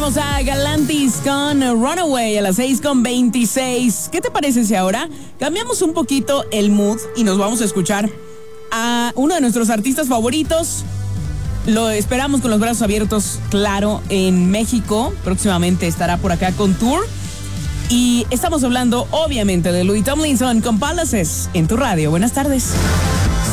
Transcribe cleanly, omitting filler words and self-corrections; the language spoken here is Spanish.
Escuchamos a Galantis con Runaway a las 6:26. ¿Qué te parece si ahora cambiamos un poquito el mood y nos vamos a escuchar a uno de nuestros artistas favoritos? Lo esperamos con los brazos abiertos, claro, en México. Próximamente estará por acá con tour. Y estamos hablando, obviamente, de Louis Tomlinson con Palaces en tu radio. Buenas tardes.